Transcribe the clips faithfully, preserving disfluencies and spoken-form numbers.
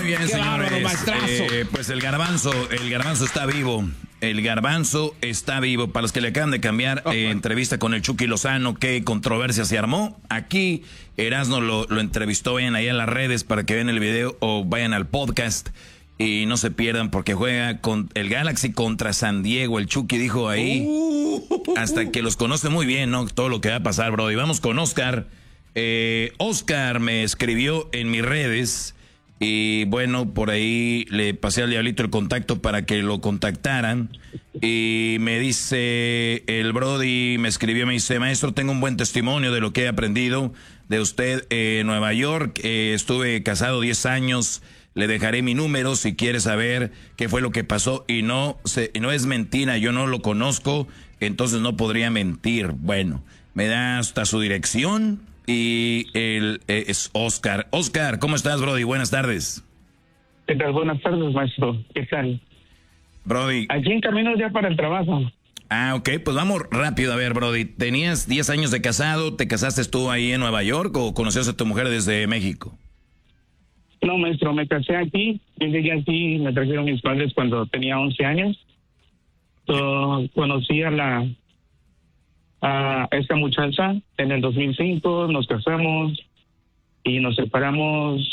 Bien, Qué señores, bárbaro, maestrazo. eh, pues el garbanzo, el garbanzo está vivo. El garbanzo está vivo. Para los que le acaban de cambiar, eh, entrevista con el Chucky Lozano, qué controversia se armó. Aquí Erasmo lo, lo entrevistó, vayan ahí en las redes para que vean el video o vayan al podcast y no se pierdan porque juega con el Galaxy contra San Diego. El Chucky dijo ahí, Uh. hasta que los conoce muy bien, ¿no? Todo lo que va a pasar, bro. Y vamos con Oscar. Eh, Oscar me escribió en mis redes. Y bueno, por ahí le pasé al diablito el contacto para que lo contactaran. Y me dice, el Brody me escribió, me dice, maestro, tengo un buen testimonio de lo que he aprendido de usted en Nueva York. Eh, estuve casado diez años, le dejaré mi número si quiere saber qué fue lo que pasó. Y no, se, no es mentira, yo no lo conozco, entonces no podría mentir. Bueno, me da hasta su dirección. Y él eh, es Oscar. Oscar, ¿cómo estás, Brody? Buenas tardes. ¿Qué tal? Buenas tardes, maestro. ¿Qué tal? Brody. Aquí en camino ya para el trabajo. Ah, ok, pues vamos rápido. A ver, Brody, ¿tenías diez años de casado? ¿Te casaste tú ahí en Nueva York o conocías a tu mujer desde México? No, maestro, me casé aquí. Yo llegué aquí, me trajeron mis padres cuando tenía once años. So, conocí a la a esta muchacha en el dos mil cinco, nos casamos y nos separamos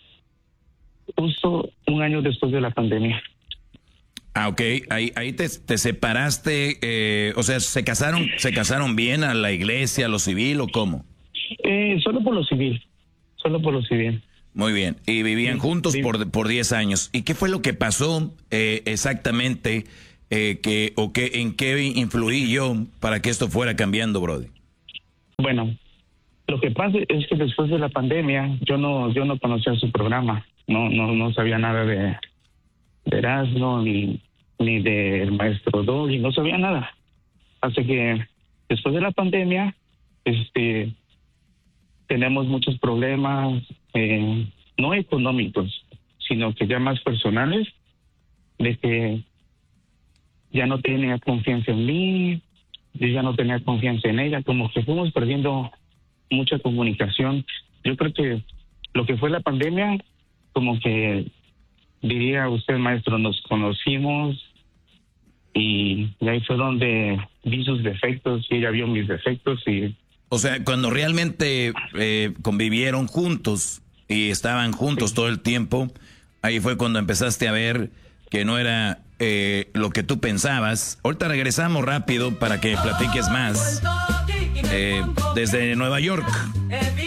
justo un año después de la pandemia. Ah, ok, ahí, ahí te, te separaste, eh, o sea, ¿se casaron se casaron bien a la iglesia, a lo civil o cómo? Eh, solo por lo civil, solo por lo civil. Muy bien, y vivían Sí, juntos sí. por por diez años. ¿Y qué fue lo que pasó eh, exactamente? Eh, que, o que, ¿En qué influí yo para que esto fuera cambiando, Brody? Bueno, lo que pasa es que después de la pandemia yo no yo no conocía su programa, no no no sabía nada de, de Erasmo ni ni del maestro Doggy, no sabía nada. Así que después de la pandemia, este, tenemos muchos problemas, eh, no económicos, sino que ya más personales, de que ya no tenía confianza en mí, yo ya no tenía confianza en ella, como que fuimos perdiendo mucha comunicación. Yo creo que lo que fue la pandemia, como que diría usted, maestro, nos conocimos y, y ahí fue donde vi sus defectos y ella vio mis defectos. Y O sea, cuando realmente eh, convivieron juntos y estaban juntos Sí. todo el tiempo, ahí fue cuando empezaste a ver que no era eh, lo que tú pensabas. Ahorita regresamos rápido para que platiques más eh, desde Nueva York.